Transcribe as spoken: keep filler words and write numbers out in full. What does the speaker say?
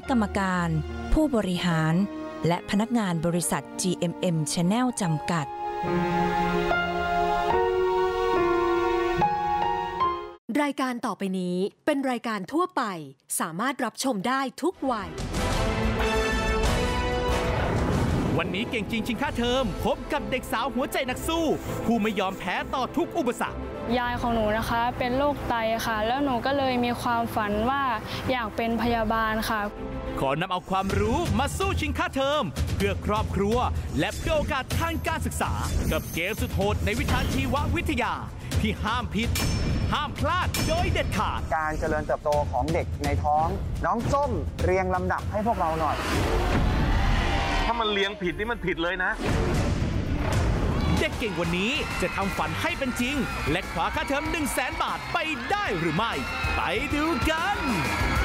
กรรมการผู้บริหารและพนักงานบริษัท จี เอ็ม เอ็ม Channel จำกัดรายการต่อไปนี้เป็นรายการทั่วไปสามารถรับชมได้ทุกวัยวันนี้เก่งจริงชิงค่าเทอมพบกับเด็กสาวหัวใจนักสู้ผู้ไม่ยอมแพ้ต่อทุกอุปสรรคยายของหนูนะคะเป็นโรคไตค่ะแล้วหนูก็เลยมีความฝันว่าอยากเป็นพยาบาลค่ะขอนำเอาความรู้มาสู้ชิงค่าเทอมเพื่อครอบครัวและเพื่อโอกาสทางการศึกษากับเกมสุดโหดในวิชาชีววิทยาที่ห้ามผิดห้ามพลาดโดยเด็ดขาดการเจริญเติบโตของเด็กในท้องน้องส้มเรียงลำดับให้พวกเราหน่อยถ้ามันเรียงผิดนี่มันผิดเลยนะเด็กเก่งวันนี้จะทำฝันให้เป็นจริงและคว้าค่าเทอม หนึ่งแสน บาทไปได้หรือไม่ไปดูกัน